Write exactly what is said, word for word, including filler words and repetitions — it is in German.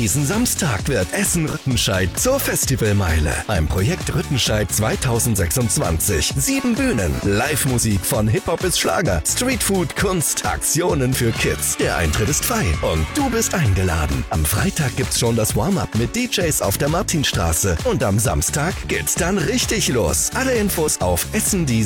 Diesen Samstag wird Essen Rüttenscheid zur Festivalmeile. Ein Projekt Rüttenscheid zweitausendsechsundzwanzig. Sieben Bühnen, Live-Musik von Hip-Hop bis Schlager, Streetfood, Kunst, Aktionen für Kids. Der Eintritt ist frei und du bist eingeladen. Am Freitag gibt's schon das Warm-Up mit D Js auf der Martinstraße und am Samstag geht's dann richtig los. Alle Infos auf essen punkt de